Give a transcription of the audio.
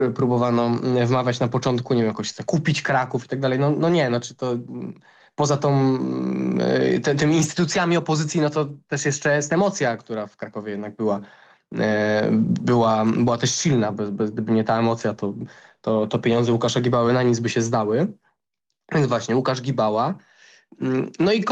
próbowano wmawiać na początku, nie wiem, jakoś chce kupić Kraków i tak dalej. No nie, znaczy to poza tymi instytucjami opozycji, no to też jeszcze jest emocja, która w Krakowie jednak była też silna. Gdyby nie ta emocja, to pieniądze Łukasza Gibały na nic by się zdały. Więc właśnie Łukasz Gibała. No i